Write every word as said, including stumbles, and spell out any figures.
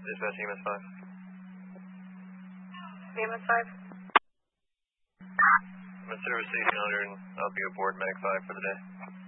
Dispatch E M S five. E M S five. I'm in service station one hundred and I'll be aboard Mag five for the day.